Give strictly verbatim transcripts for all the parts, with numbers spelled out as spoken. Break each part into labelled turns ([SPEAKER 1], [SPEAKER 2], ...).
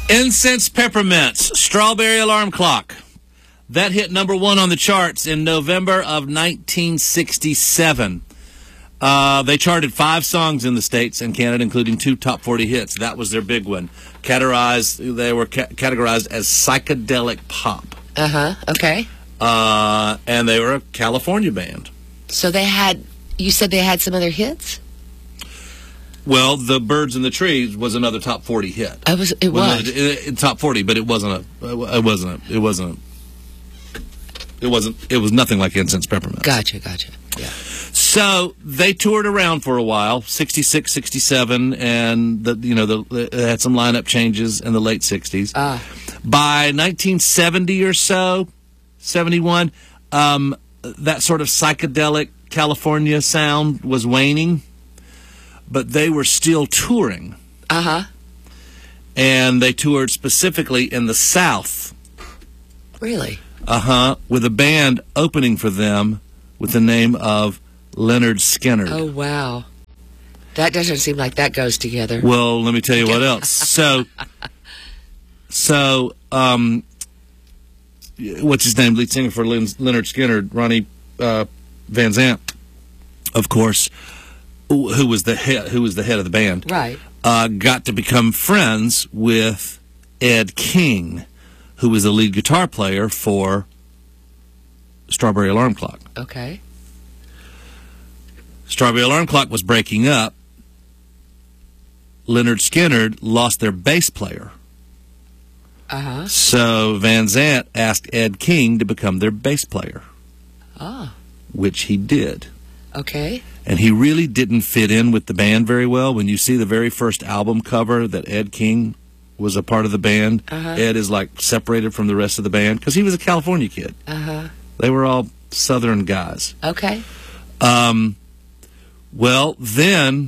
[SPEAKER 1] Incense Peppermints, Strawberry Alarm Clock. That hit number one on the charts in November of nineteen sixty-seven. Uh, they charted five songs in the States and Canada, including two top forty hits. That was their big one. Categorized, they were ca- categorized as psychedelic pop.
[SPEAKER 2] Uh-huh, okay.
[SPEAKER 1] Uh, and they were a California band.
[SPEAKER 2] So they had, you said they had some other hits?
[SPEAKER 1] Well, The Birds in the Trees was another top forty hit.
[SPEAKER 2] I was, it
[SPEAKER 1] well,
[SPEAKER 2] was.
[SPEAKER 1] It, it, it, top forty, but it wasn't a, it wasn't a, it wasn't a, it wasn't, it was nothing like Incense Peppermints.
[SPEAKER 2] Gotcha, gotcha, yeah.
[SPEAKER 1] So they toured around for a while, sixty-six, sixty-seven, and the, you know, the, they had some lineup changes in the late sixties.
[SPEAKER 2] Ah.
[SPEAKER 1] By nineteen seventy or so, seventy-one, um, that sort of psychedelic California sound was waning, but they were still touring.
[SPEAKER 2] Uh-huh.
[SPEAKER 1] And they toured specifically in the South.
[SPEAKER 2] Really?
[SPEAKER 1] Uh-huh, with a band opening for them with the name of Lynyrd Skynyrd.
[SPEAKER 2] Oh, wow. That doesn't seem like that goes together.
[SPEAKER 1] Well, let me tell you what else. So, so, um, what's his name? Lead singer for Lyn- Lynyrd Skynyrd, Ronnie uh, Van Zant, of course, who was the head, who was the head of the band,
[SPEAKER 2] right?
[SPEAKER 1] Uh, got to become friends with Ed King, who was the lead guitar player for Strawberry Alarm Clock.
[SPEAKER 2] Okay.
[SPEAKER 1] Strawberry Alarm Clock was breaking up. Lynyrd Skynyrd lost their bass player.
[SPEAKER 2] Uh-huh.
[SPEAKER 1] So Van Zant asked Ed King to become their bass player.
[SPEAKER 2] Ah.
[SPEAKER 1] Which he did.
[SPEAKER 2] Okay.
[SPEAKER 1] And he really didn't fit in with the band very well. When you see the very first album cover that Ed King was a part of the band,
[SPEAKER 2] uh-huh.
[SPEAKER 1] Ed is like separated from the rest of the band because he was a California kid.
[SPEAKER 2] Uh-huh.
[SPEAKER 1] They were all Southern guys.
[SPEAKER 2] Okay.
[SPEAKER 1] Um, well, then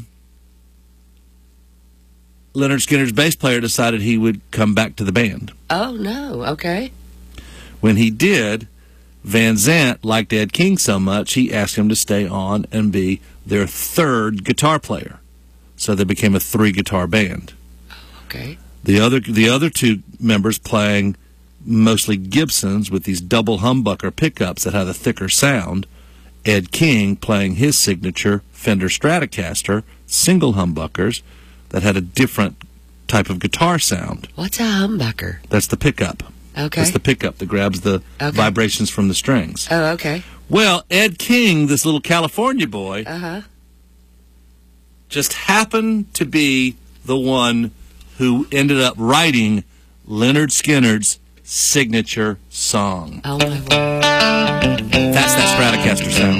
[SPEAKER 1] Lynyrd Skynyrd's bass player decided he would come back to the band.
[SPEAKER 2] Oh, no. Okay.
[SPEAKER 1] When he did, Van Zant liked Ed King so much, he asked him to stay on and be their third guitar player. So they became a three-guitar band.
[SPEAKER 2] Okay.
[SPEAKER 1] The other, the other two members playing mostly Gibsons with these double humbucker pickups that had a thicker sound. Ed King playing his signature Fender Stratocaster single humbuckers that had a different type of guitar sound.
[SPEAKER 2] What's a humbucker?
[SPEAKER 1] That's the pickup.
[SPEAKER 2] Okay.
[SPEAKER 1] That's the pickup that grabs the
[SPEAKER 2] okay.
[SPEAKER 1] vibrations from the strings.
[SPEAKER 2] Oh, okay.
[SPEAKER 1] Well, Ed King, this little California boy,
[SPEAKER 2] uh-huh.
[SPEAKER 1] just happened to be the one who ended up writing Lynyrd Skynyrd's signature song.
[SPEAKER 2] Oh, my word.
[SPEAKER 1] That's that Stratocaster sound.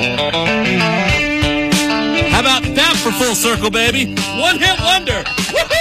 [SPEAKER 1] How about that for full circle, baby? One hit wonder. Woo-hoo!